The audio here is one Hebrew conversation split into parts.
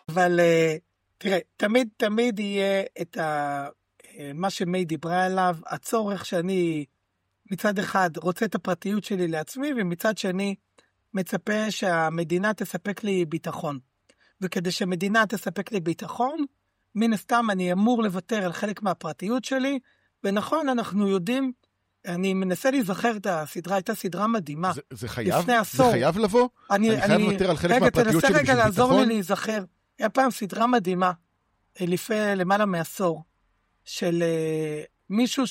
אבל תראה, תמיד יהיה את מה שמי דיברה עליו, הצורך שאני מצד אחד רוצה את הפרטיות שלי לעצמי, ומצד שני מצפה שהמדינה תספק לי ביטחון. וכדי שמדינה תספק לי ביטחון, מן הסתם אני אמור לוותר על חלק מהפרטיות שלי, ונכון, אנחנו יודעים, אני מנסה להיזכר את הסדרה, הייתה סדרה מדהימה. זה חייב לבוא? אני חייב לוותר על חלק מהפרטיות שלי בשביל ביטחון? רגע, לעזור לי להיזכר. היה פעם סדרה מדהימה, לפני למעלה מעשור, של מישהו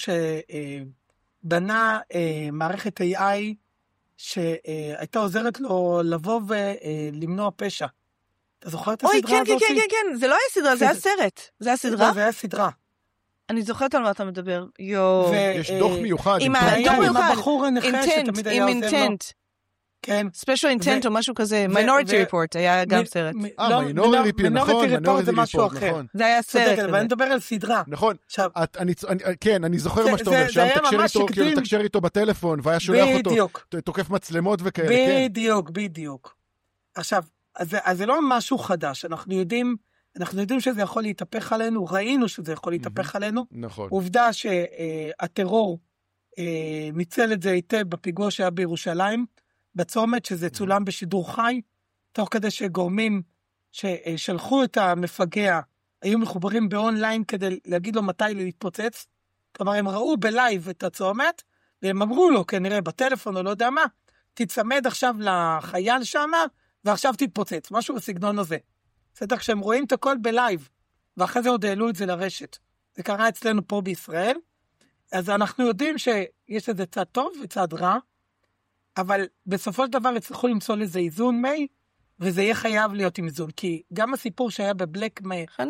שבנה מערכת AI, שהייתה עוזרת לו לבוא ולמנוע פשע. אתה זוכר את הסדרה הזאת? אוי, כן, זה לא היה סדרה, זה היה סרט. זה היה סדרה? זה היה סדרה. אני זוכרת על מה אתה מדבר. יש דוח מיוחד. עם הבחור הנכה שתמיד היה עוזר לו. עם אינטנט. כן. Special Intent או משהו כזה. Minority Report היה גם סרט. Minority Report זה משהו אחר. זה היה סרט. אבל אני מדבר על סדרה. נכון. כן, אני זוכר מה שאתה אומר. שם תקשר איתו בטלפון, והיה שולח אותו, תוקף מצלמות וכאלה. בדיוק. עכשיו, אז זה לא משהו חדש. אנחנו יודעים שזה יכול להתהפך עלינו, ראינו שזה יכול להתהפך עלינו. נכון. עובדה שהטרור ניצל את זה היטב בפיגוע שהיה בירושלים, בצומת, שזה צולם בשידור חי, תוך כדי שגורמים ששלחו את המפגע, היו מחוברים באונליין כדי להגיד לו מתי להתפוצץ. כלומר, הם ראו בלייב את הצומת, והם אמרו לו, כנראה בטלפון או לא יודע מה, תצמד עכשיו לחייל שם, ועכשיו תתפוצץ, משהו בסגנון הזה. בסדר, כשהם רואים את הכל בלייב, ואחרי זה עוד העלו את זה לרשת. זה קרה אצלנו פה בישראל, אז אנחנו יודעים שיש איזה צד טוב וצד רע, אבל בסופו של דבר יצטרכו למצוא לזה איזון מי, וזה יהיה חייב להיות עם איזון, כי גם הסיפור שהיה בבלק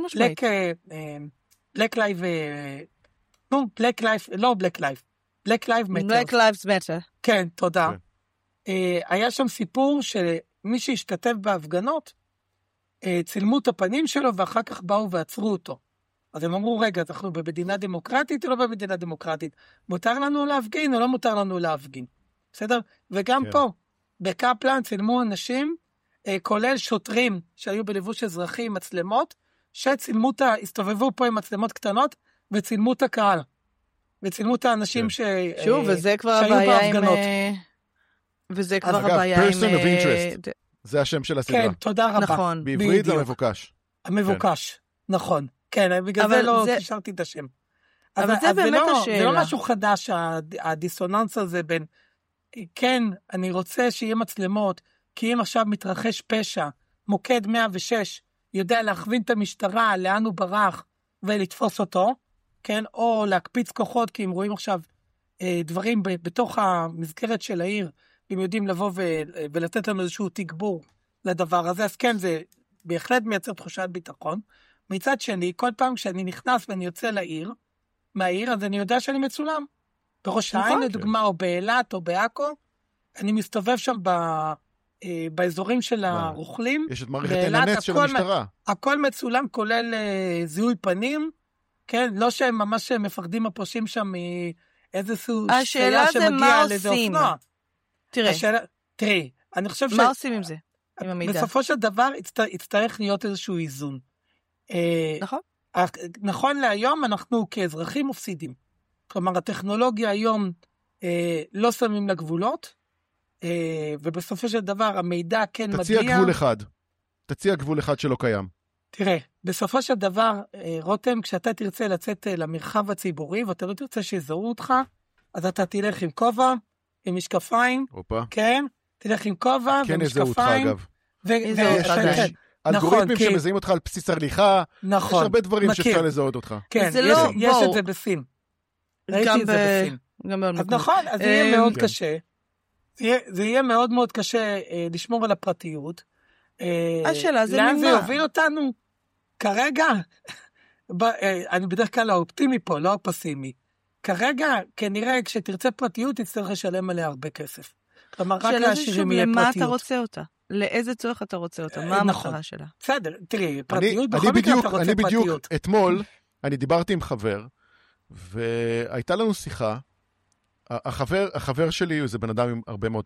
Lives Matter. כן, תודה. היה שם סיפור שמי שהשתתף בהפגנות, צילמו את הפנים שלו, ואחר כך באו ועצרו אותו. אז הם אמרו, רגע, אנחנו במדינה דמוקרטית או לא במדינה דמוקרטית? מותר לנו להפגין או לא מותר לנו להפגין? בסדר? וגם פה, בקפלן צילמו אנשים, כולל שוטרים שהיו בלבוש אזרחי עם מצלמות, שצילמו הסתובבו פה עם מצלמות קטנות, וצילמו את הקהל. וצילמו את האנשים שוב, וזה כבר הבעיה עם... וזה כבר הבעיה עם... Person of interest. זה השם של הסדרה. כן, תודה רבה. נכון. בעברית זה המבוקש. המבוקש, נכון. כן, בגלל זה לא תשארתי את השם. אבל זה באמת השאלה. זה לא משהו חדש, הדיסוננס הזה בין, כן, אני רוצה שיהיה מצלמות, כי אם עכשיו מתרחש פשע, מוקד 106, יודע להכווין את המשטרה, לאן הוא ברח, ולתפוס אותו, כן, או להקפיץ כוחות, כי אם רואים עכשיו דברים בתוך המסגרת של העיר, אם יודעים לבוא ולתת לנו איזשהו תגבור לדבר הזה, אז כן, זה בהחלט מייצר תחושת ביטחון. מצד שני, כל פעם כשאני נכנס ואני יוצא מהעיר, אז אני יודע שאני מצולם. בראש העין, לדוגמה, או באילת, או בעכו, אני מסתובב שם באזורים של הרוכלים. יש את מערכת הנץ של המשטרה. הכל מצולם, כולל זיהוי פנים, כן, לא שהם ממש מפחדים הפושעים שם מאיזשהו השאלה זה מה עושים. תראי, אני חושב מה עושים עם זה? עם המידע? בסופו של דבר יצטרך להיות איזשהו איזון. נכון. נכון להיום אנחנו כאזרחים מופסידים. כלומר, הטכנולוגיה היום לא שמים לגבולות, ובסופו של דבר המידע כן מגיע. תציע גבול אחד שלא קיים. תראה, בסופו של דבר, רותם, כשאתה תרצה לצאת למרחב הציבורי, ואתה לא תרצה שיזהו אותך, אז אתה תלך עם כובע, עם משקפיים, כן, תלך עם כובע כן, ומשקפיים. יש אלגוריתמים שמזהים אותך על בסיס הליכה, יש הרבה דברים שאפשר לזהות אותך. כן, יש את זה בסין. ראיתי את זה בסין. אז נכון, אז זה יהיה מאוד קשה. זה יהיה מאוד מאוד קשה לשמור על הפרטיות. השאלה זה לאן זה יוביל אותנו? כרגע, אני בדרך כלל האופטימי פה, לא הפסימי. כרגע, כנראה, כשתרצה פרטיות, תצטרך לשלם עליה הרבה כסף. כלומר, רק לעשירים יהיה פרטיות. למה אתה רוצה אותה? לאיזה צורך אתה רוצה אותה? מה המטרה שלה? בסדר, תראי, פרטיות, בכל מקרה אתה רוצה פרטיות. אני בדיוק, אתמול, אני דיברתי עם חבר, והייתה לנו שיחה, החבר שלי, זה בן אדם עם הרבה מאוד